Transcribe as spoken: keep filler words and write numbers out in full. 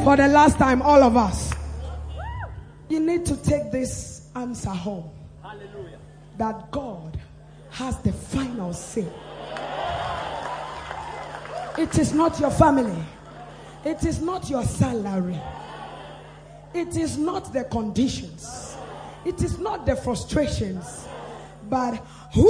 For the last time, all of us, you need to take this answer home. Hallelujah. That God has the final say. It is not your family. It is not your salary. It is not the conditions. It is not the frustrations. But who